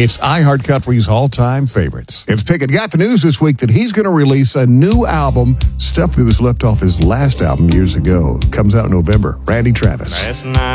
It's iHeart Country's all-time favorites. It's Pickett got the news this week that he's going to release a new album, stuff that was left off his last album years ago. Comes out in November. Randy Travis. Last night